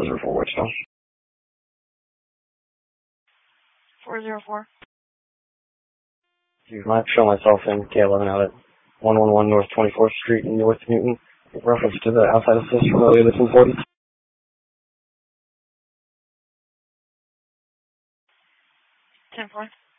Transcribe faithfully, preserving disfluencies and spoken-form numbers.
four zero four Wichita. four zero four. You might show myself in K eleven out at one one one North twenty-fourth Street in North Newton. Reference to the outside assist from earlier the two forty. ten four.